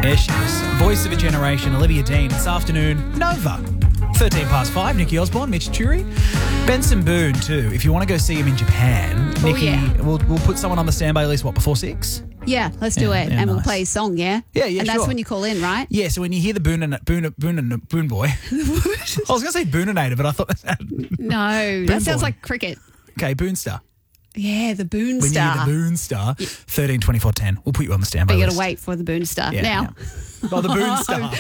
There she is. Voice of a generation, Olivia Dean. This afternoon, Nova. 13 past 5, Nikki Osborne, Mitch Turi. Benson Boone, too. If you want to go see him in Japan, Nikki, we'll put someone on the standby list, before 6? Yeah, let's do it. And we'll play a song, yeah? Yeah, And that's when you call in, right? Yeah, so when you hear the Boone boy. I was going to say Booninator, but I thought that sounded... No, that sounds like cricket. Okay, Boone Star. Yeah, the Boone When Star. you hear the Boone Star, 13 24 10. We'll put you on the standby But you list. got to wait for the Boone Star. Yeah, now. Oh, the Boone Star.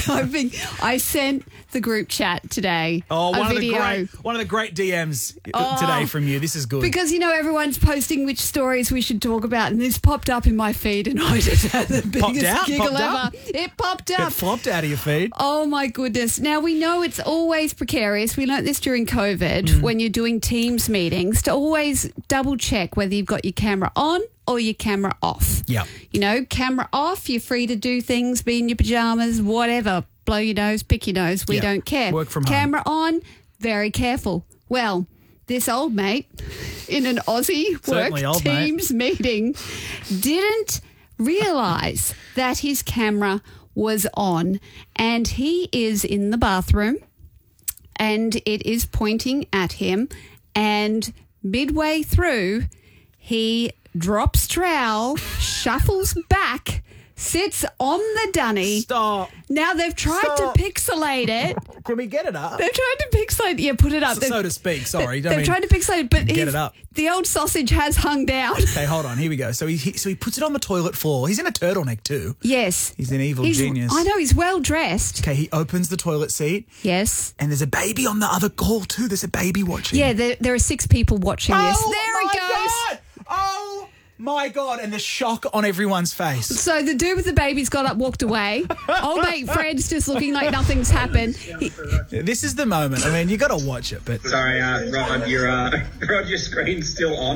I sent the group chat today a video. One of the great DMs today from you. This is good. Because, everyone's posting which stories we should talk about, and this popped up in my feed, and I just had the biggest giggle ever. It popped up. It flopped out of your feed. Oh, my goodness. Now, we know it's always precarious. We learnt this during COVID when you're doing Teams meetings, to always double check whether you've got your camera on or your camera off. Yeah. Camera off, you're free to do things, be in your pajamas, whatever. Blow your nose, pick your nose. We don't care. Work from home. Camera on, very careful. Well, this old mate in an Aussie work Teams meeting didn't realise that his camera was on, and he is in the bathroom and it is pointing at him, and midway through he drops trowel, shuffles back, sits on the dunny. Stop. Now they've tried to pixelate it. Can we get it up? They've tried to pixelate. Yeah, put it up. So to speak. Sorry. They've tried to pixelate it, but get it up. The old sausage has hung down. Okay, hold on. Here we go. So he puts it on the toilet floor. He's in a turtleneck too. Yes. He's an evil genius. I know, he's well dressed. Okay, he opens the toilet seat. Yes. And there's a baby on the other hall too. There's a baby watching. Yeah, there are 6 people watching this. There he goes. God. Oh my God. And the shock on everyone's face. So the dude with the baby's got up, walked away. Old mate Fred's just looking like nothing's happened. This is the moment. I mean, you got to watch it, but... Sorry, Rod, your screen's still on.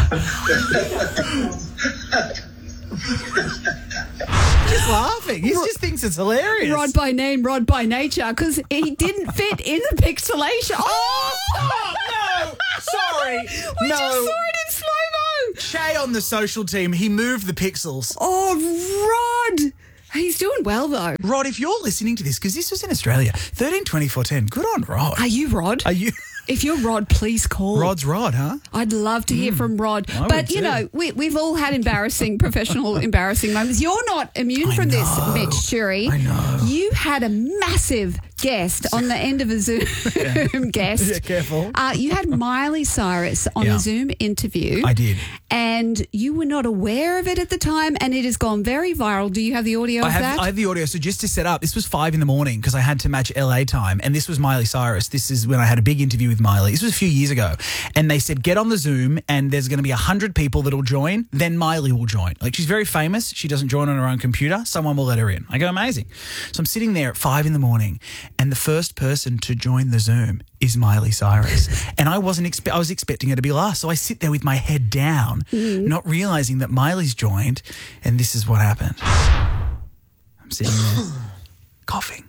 Just laughing. He just thinks it's hilarious. Rod by name, Rod by nature, because he didn't fit in the pixelation. Oh, no. Sorry. We just saw it in slow-mo. Shay on the social team, he moved the pixels. Oh, Rod. He's doing well, though. Rod, if you're listening to this, because this was in Australia, 13 24 10, good on Rod. Are you Rod? Are you... If you're Rod, please call. Rod's Rod, huh? I'd love to hear from Rod. I But, would too. we've all had professional embarrassing moments. You're not immune from this, Mitch Turi. I know. You had a massive guest on the end of a Zoom guest. Yeah, careful. You had Miley Cyrus on a Zoom interview. I did. And you were not aware of it at the time, and it has gone very viral. Do you have the audio of that? I have the audio. So just to set up, this was 5 a.m. because I had to match LA time, and this was Miley Cyrus. This is when I had a big interview with Miley. This was a few years ago, and they said, get on the Zoom, and there's going to be 100 people that'll join, then Miley will join. Like, she's very famous. She doesn't join on her own computer. Someone will let her in. I go, amazing. So I'm sitting there at 5 a.m, and the first person to join the Zoom is Miley Cyrus. And I was expecting her to be last. So I sit there with my head down, not realizing that Miley's joined, and this is what happened. I'm sitting there coughing.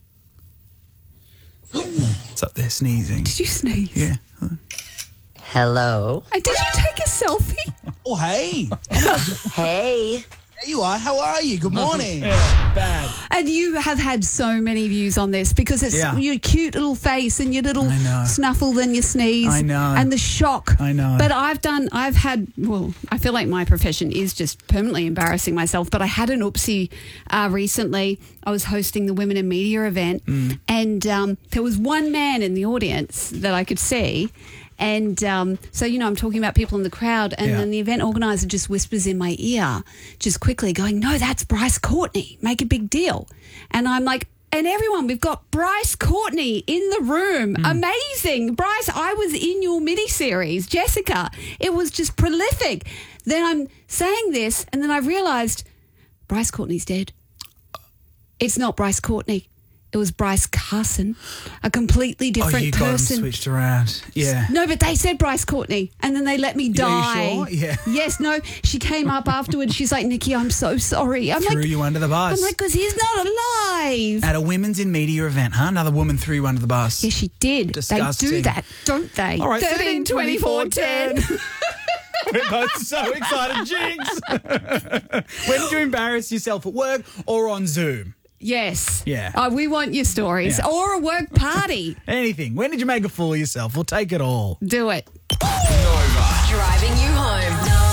It's up there sneezing. Did you sneeze? Yeah. Hello. And did you take a selfie? Oh, hey. Hey. There you are. How are you? Good morning. Bad. And you have had so many views on this because it's your cute little face and your little snuffle and your sneeze. I know. And the shock. I know. But I feel like my profession is just permanently embarrassing myself. But I had an oopsie recently. I was hosting the Women in Media event, and there was one man in the audience that I could see. And so, I'm talking about people in the crowd, and then the event organizer just whispers in my ear, just quickly going, no, that's Bryce Courtney. Make a big deal. And I'm like, and everyone, we've got Bryce Courtney in the room. Amazing. Bryce, I was in your miniseries, Jessica. It was just prolific. Then I'm saying this, and then I realised Bryce Courtney's dead. It's not Bryce Courtney. It was Bryce Carson, a completely different person. Got him switched around. Yeah. No, but they said Bryce Courtney, and then they let me die. Are you sure? Yeah. Yes, no. She came up afterwards. She's like, Nikki, I'm so sorry. Threw you under the bus. I'm like, because he's not alive. At a Women's in Media event, huh? Another woman threw you under the bus. Yeah, she did. Disgusting. They do that, don't they? All right, 13, 24, 10. We're both so excited. Jinx! When did you embarrass yourself at work or on Zoom? Yes. Yeah. Oh, we want your stories. Yeah. Or a work party. Anything. When did you make a fool of yourself? We'll take it all. Do it. Driving you home.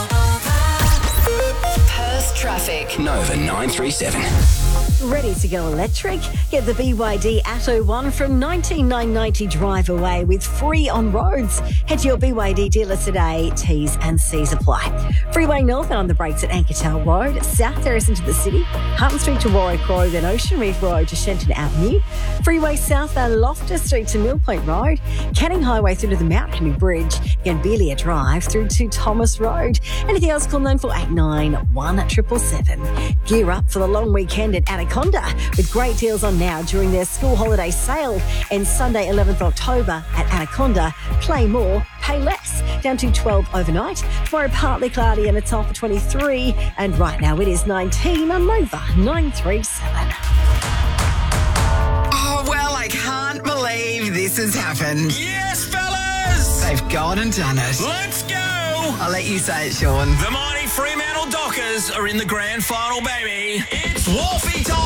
Perth traffic. Nova 937. Ready to go electric? Get the BYD Atto 1 from $19,990 drive away with free on roads. Head to your BYD dealer today. T's and C's apply. Freeway northbound on the brakes at Ankertown Road. South Terrace into the city. Hutton Street to Warwick Road, then Ocean Reef Road to Shenton Avenue. Freeway southbound Loftus Street to Mill Point Road. Canning Highway through to the Mount Henry Bridge. Gambilia Drive through to Thomas Road. Anything else, call 9489 1777. Gear up for the long weekend at Anaconda with great deals on now during their school holiday sale. And Sunday 11th October at Anaconda, play more, pay less. Down to 12 overnight. Tomorrow partly cloudy and it's off for 23. And right now it is 19 on Nova 937. Oh, well, I can't believe this has happened. Yes, fellas! They've gone and done it. Let's go! I'll let you say it, Sean. The mighty Fremantle Dockers are in the grand final, baby. It's Wolfie time!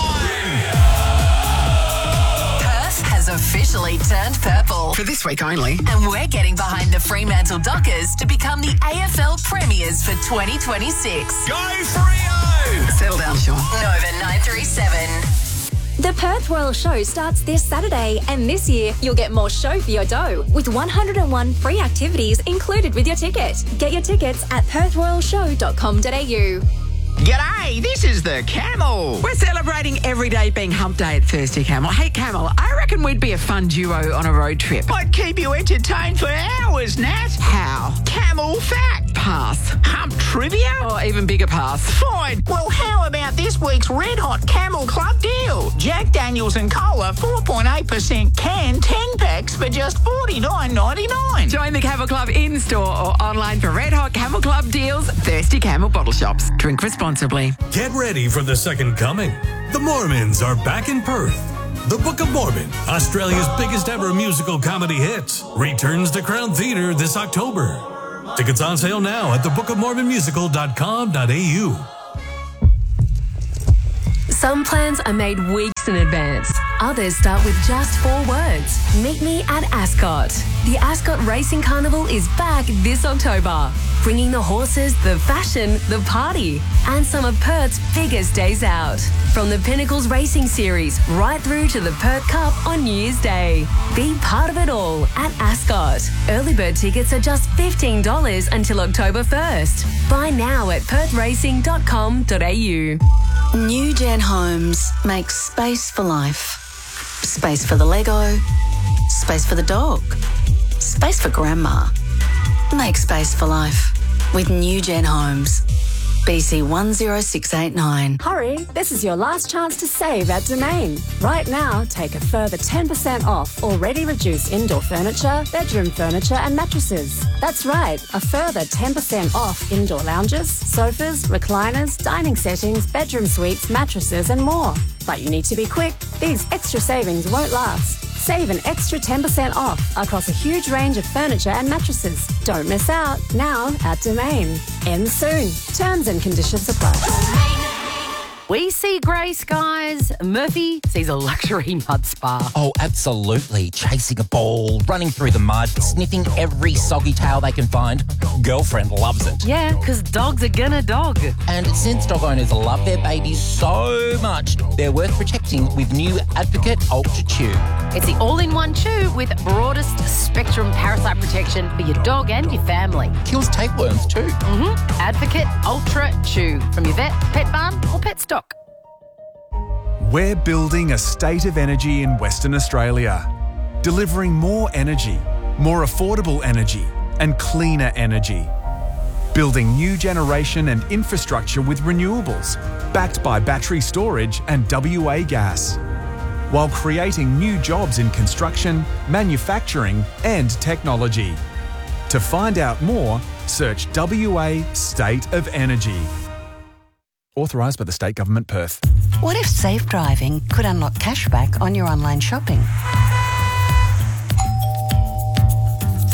Perth has officially turned purple. For this week only. And we're getting behind the Fremantle Dockers to become the AFL Premiers for 2026. Go Freo! Settle down, Sean. Nova 937. The Perth Royal Show starts this Saturday, and this year you'll get more show for your dough with 101 free activities included with your ticket. Get your tickets at perthroyalshow.com.au. G'day, this is the Camel. We're celebrating every day being hump day at Thirsty Camel. Hey, Camel, I reckon we'd be a fun duo on a road trip. I'd keep you entertained for hours, Nat. How? Camel fact. Pass. Hump trivia? Or even bigger pass. Fine. Well, how about this week's Red Hot Camel Club deal? Jack Daniels and Cola, 4.8% can, 10 packs for just $49.99. Join the Camel Club in-store or online for Red Hot Camel Club deals. Thirsty Camel bottle shops. Drink responsibly. Get ready for the second coming. The Mormons are back in Perth. The Book of Mormon, Australia's biggest ever musical comedy hit, returns to Crown Theatre this October. Tickets on sale now at thebookofmormonmusical.com.au. Some plans are made weeks in advance. Others start with just 4 words. Meet me at Ascot. The Ascot Racing Carnival is back this October, bringing the horses, the fashion, the party, and some of Perth's biggest days out. From the Pinnacles Racing Series right through to the Perth Cup on New Year's Day. Be part of it all at Ascot. Early bird tickets are just $15 until October 1st. Buy now at perthracing.com.au. New Gen Homes makes space for life. Space for the Lego. Space for the dog. Space for grandma. Make space for life with New Gen Homes. BC 10689. Hurry, this is your last chance to save at Domain. Right now, take a further 10% off already reduced indoor furniture, bedroom furniture and mattresses. That's right, a further 10% off indoor lounges, sofas, recliners, dining settings, bedroom suites, mattresses and more. But you need to be quick. These extra savings won't last. Save an extra 10% off across a huge range of furniture and mattresses. Don't miss out. Now at Domain. Ends soon. Terms and conditions apply. We see grey skies. Murphy sees a luxury mud spa. Oh, absolutely. Chasing a ball, running through the mud, sniffing every soggy tail they can find. Girlfriend loves it. Yeah, because dogs are gonna dog. And since dog owners love their babies so much, they're worth protecting with new Advocate Ultra Chew. It's the all-in-one chew with broadest spectrum parasite protection for your dog and your family. Kills tapeworms too. Advocate Ultra Chew from your vet, pet barn or pet stock. We're building a state of energy in Western Australia, delivering more energy, more affordable energy and cleaner energy. Building new generation and infrastructure with renewables, backed by battery storage and WA gas, while creating new jobs in construction, manufacturing and technology. To find out more, search WA State of Energy. Authorised by the State Government, Perth. What if safe driving could unlock cashback on your online shopping?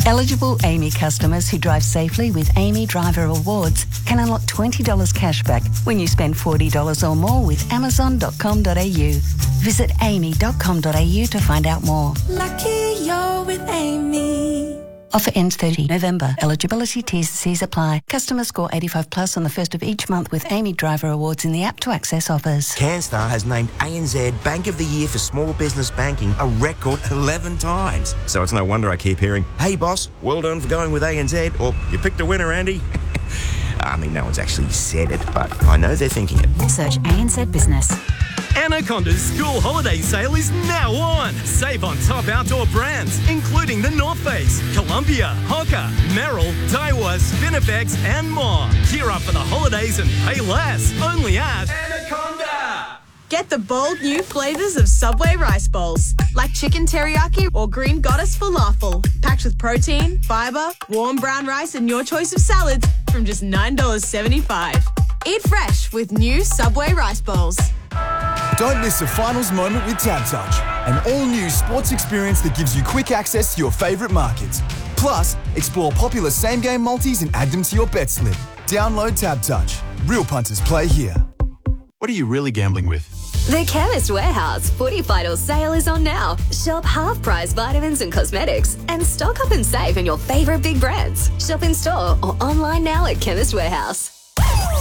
Eligible AAMI customers who drive safely with AAMI Driver Awards can unlock $20 cash back when you spend $40 or more with Amazon.com.au. Visit aami.com.au to find out more. Lucky you're with AAMI. Offer ends 30 November. Eligibility T's and C's apply. Customer score 85 plus on the first of each month with AAMI Driver Awards in the app to access offers. CanStar has named ANZ Bank of the Year for Small Business Banking a record 11 times. So it's no wonder I keep hearing, hey boss, well done for going with ANZ, or you picked a winner, Andy. I mean, no one's actually said it, but I know they're thinking it. Search ANZ Business. Anaconda's school holiday sale is now on. Save on top outdoor brands, including the North Face, Columbia, Hoka, Merrill, Daiwa, Spinifex, and more. Gear up for the holidays and pay less. Only at Anaconda. Get the bold new flavours of Subway rice bowls, like chicken teriyaki or green goddess falafel, packed with protein, fibre, warm brown rice and your choice of salads from just $9.75. Eat fresh with new Subway rice bowls. Don't miss a finals moment with TabTouch, an all-new sports experience that gives you quick access to your favourite markets. Plus, explore popular same-game multis and add them to your bet slip. Download TabTouch. Real punters play here. What are you really gambling with? The Chemist Warehouse Footy Final sale is on now. Shop half-price vitamins and cosmetics and stock up and save on your favourite big brands. Shop in store or online now at Chemist Warehouse.